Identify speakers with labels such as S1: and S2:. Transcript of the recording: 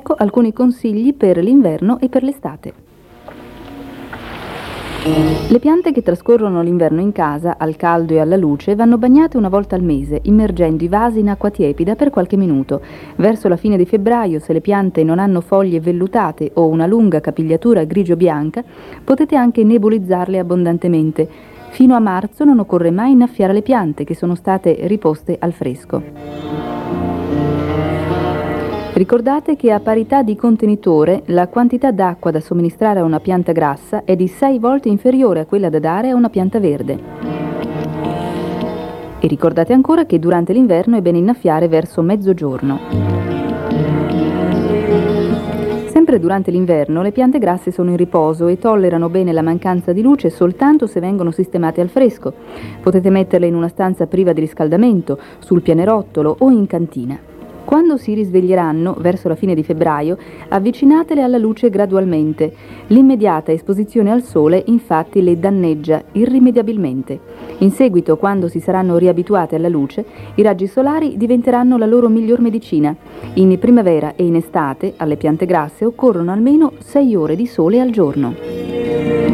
S1: ecco alcuni consigli per l'inverno e per l'estate. Le piante che trascorrono l'inverno in casa, al caldo e alla luce, vanno bagnate una volta al mese, immergendo i vasi in acqua tiepida per qualche minuto. Verso la fine di febbraio, se le piante non hanno foglie vellutate o una lunga capigliatura grigio-bianca, potete anche nebulizzarle abbondantemente. Fino a marzo non occorre mai innaffiare le piante che sono state riposte al fresco. Ricordate che a parità di contenitore la quantità d'acqua da somministrare a una pianta grassa è di 6 volte inferiore a quella da dare a una pianta verde. E ricordate ancora che durante l'inverno è bene innaffiare verso mezzogiorno. Sempre durante l'inverno le piante grasse sono in riposo e tollerano bene la mancanza di luce soltanto se vengono sistemate al fresco. Potete metterle in una stanza priva di riscaldamento, sul pianerottolo o in cantina. Quando si risveglieranno, verso la fine di febbraio, avvicinatele alla luce gradualmente. L'immediata esposizione al sole, infatti, le danneggia irrimediabilmente. In seguito, quando si saranno riabituate alla luce, i raggi solari diventeranno la loro miglior medicina. In primavera e in estate, alle piante grasse occorrono almeno 6 ore di sole al giorno.